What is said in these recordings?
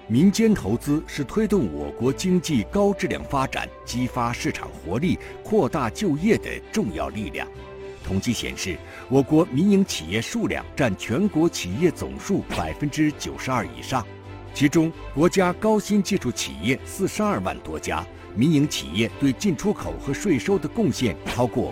民间投资是推动我国经济高质量发展、激发市场活力、扩大就业的重要力量。统计显示，我国民营企业数量占全国企业总数92%以上，其中国家高新技术企业42万多家，民营企业对进出口和税收的贡献超过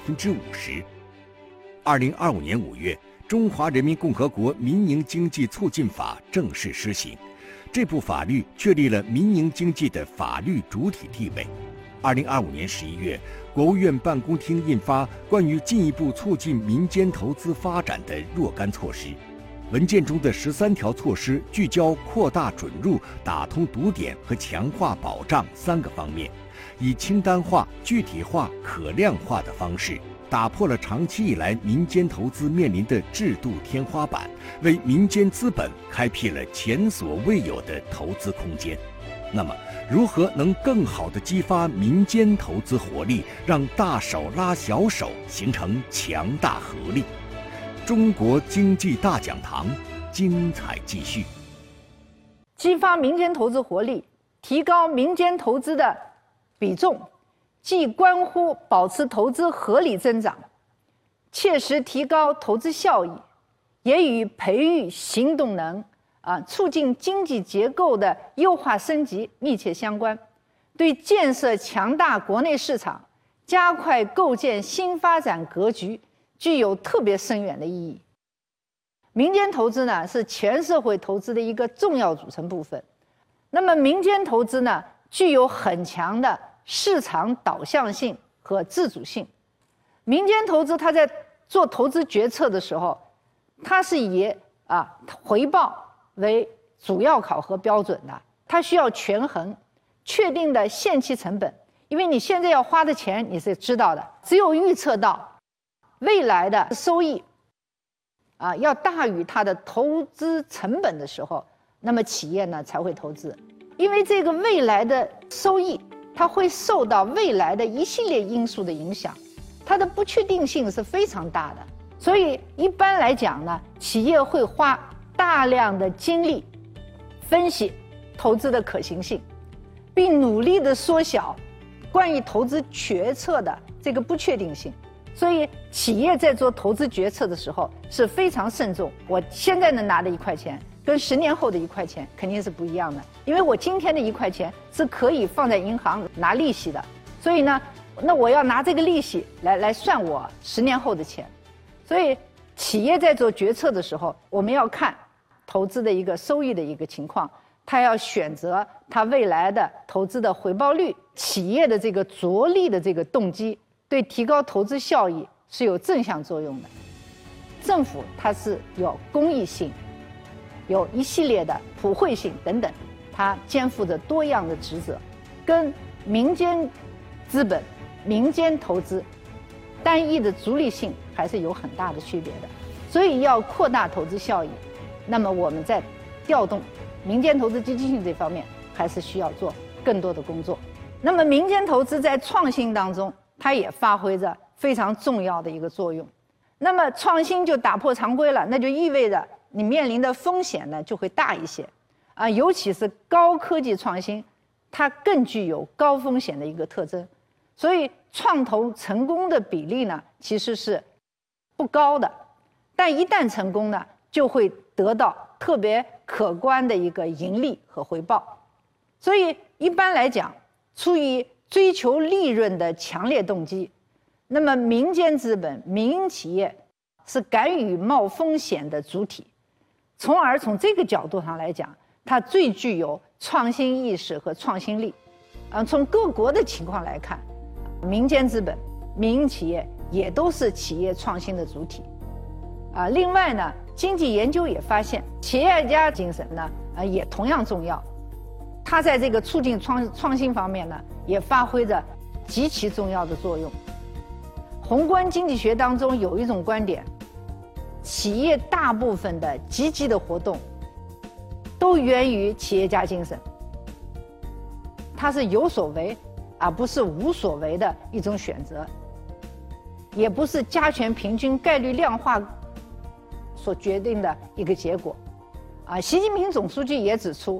50%。2025年5月，《中华人民共和国民营经济促进法》正式施行。这部法律确立了民营经济的法律主体地位。2025年11月，国务院办公厅印发《关于进一步促进民间投资发展的若干措施》。文件中的13条措施聚焦扩大准入、打通堵点和强化保障3个方面，以清单化、具体化、可量化的方式，打破了长期以来民间投资面临的制度天花板，为民间资本开辟了前所未有的投资空间。那么，如何能更好地激发民间投资活力，让大手拉小手，形成强大合力？中国经济大讲堂精彩继续。 激发民间投资活力，提高民间投资的比重，既关乎保持投资合理增长，切实提高投资效益，也与培育行动能促进经济结构的优化升级密切相关，对建设强大国内市场、加快构建新发展格局具有特别深远的意义。民间投资呢，是全社会投资的一个重要组成部分。那么民间投资呢，具有很强的市场导向性和自主性。民间投资它在做投资决策的时候，它是以回报为主要考核标准的，它需要权衡确定的限期成本，因为你现在要花的钱你是知道的，只有预测到未来的收益要大于它的投资成本的时候，那么企业呢才会投资。因为这个未来的收益它会受到未来的一系列因素的影响，它的不确定性是非常大的。所以一般来讲呢，企业会花大量的精力分析投资的可行性，并努力的缩小关于投资决策的这个不确定性。所以企业在做投资决策的时候是非常慎重，我现在能拿的1块钱跟10年后的1块钱肯定是不一样的，因为我今天的1块钱是可以放在银行拿利息的，所以呢，那我要拿这个利息来算我10年后的钱。所以企业在做决策的时候，我们要看投资的一个收益的一个情况，它要选择它未来的投资的回报率，企业的这个着力的这个动机对提高投资效益是有正向作用的。政府它是有公益性，有一系列的普惠性等等，它肩负着多样的职责，跟民间资本、民间投资单一的逐利性还是有很大的区别的。所以要扩大投资效益，那么我们在调动民间投资积极性这方面还是需要做更多的工作。那么民间投资在创新当中，它也发挥着非常重要的一个作用。那么创新就打破常规了，那就意味着你面临的风险呢就会大一些尤其是高科技创新，它更具有高风险的一个特征，所以创投成功的比例呢其实是不高的，但一旦成功呢，就会得到特别可观的一个盈利和回报。所以一般来讲，出于追求利润的强烈动机，那么民间资本、民营企业是敢于冒风险的主体，从而从这个角度上来讲，它最具有创新意识和创新力。从各国的情况来看，民间资本、民营企业也都是企业创新的主体。另外呢，经济研究也发现，企业家精神呢也同样重要，它在这个促进创新方面呢也发挥着极其重要的作用。宏观经济学当中有一种观点，企业大部分的积极的活动都源于企业家精神，它是有所为而不是无所为的一种选择，也不是加权平均概率量化所决定的一个结果。习近平总书记也指出，